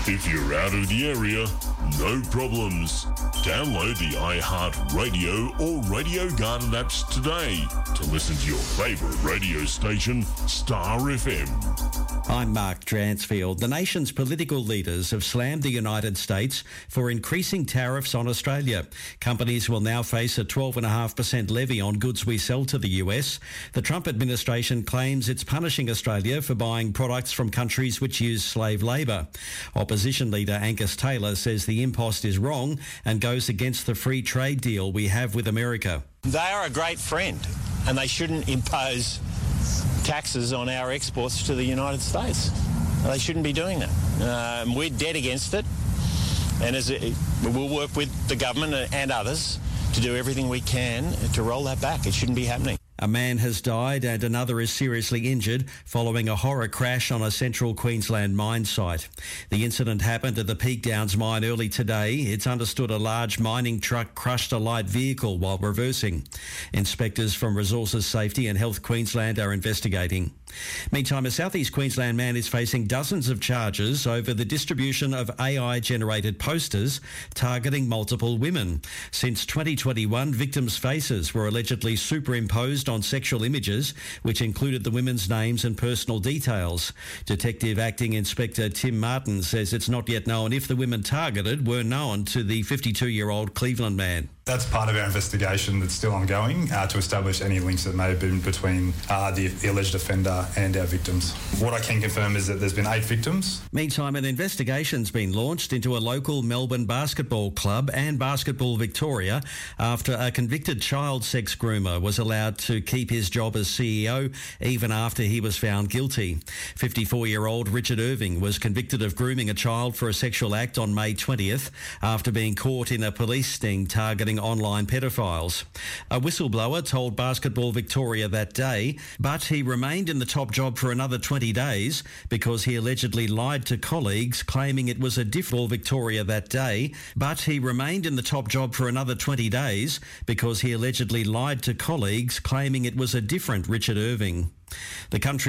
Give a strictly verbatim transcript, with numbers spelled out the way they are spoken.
If you're out of the area, no problems. Download the iHeartRadio or Radio Garden apps today to listen to your favourite radio station, Star F M. I'm Mark Dransfield. The nation's political leaders have slammed the United States for increasing tariffs on Australia. Companies will now face a twelve point five percent levy on goods we sell to the U S. The Trump administration claims it's punishing Australia for buying products from countries which use slave labour. Opposition leader Angus Taylor says the impost is wrong and goes against the free trade deal we have with America. They are a great friend and they shouldn't impose taxes on our exports to the United States. They shouldn't be doing that. Um, we're dead against it, and as it, we'll work with the government and others to do everything we can to roll that back. It shouldn't be happening. A man has died and another is seriously injured following a horror crash on a central Queensland mine site. The incident happened at the Peak Downs mine early today. It's understood a large mining truck crushed a light vehicle while reversing. Inspectors from Resources Safety and Health Queensland are investigating. Meantime, a South East Queensland man is facing dozens of charges over the distribution of A I-generated posters targeting multiple women. Since twenty twenty-one, victims' faces were allegedly superimposed on sexual images, which included the women's names and personal details. Detective Acting Inspector Tim Martin says it's not yet known if the women targeted were known to the fifty-two-year-old Cleveland man. That's part of our investigation that's still ongoing uh, to establish any links that may have been between uh, the, the alleged offender and our victims. What I can confirm is that there's been eight victims. Meantime, an investigation's been launched into a local Melbourne basketball club and Basketball Victoria after a convicted child sex groomer was allowed to keep his job as C E O even after he was found guilty. fifty-four-year-old Richard Irving was convicted of grooming a child for a sexual act on May twentieth after being caught in a police sting targeting online pedophiles. A whistleblower told Basketball Victoria that day, but he remained in the top job for another twenty days because he allegedly lied to colleagues claiming it was a different Victoria that day, but he remained in the top job for another twenty days because he allegedly lied to colleagues claiming it was a different Richard Irving. The country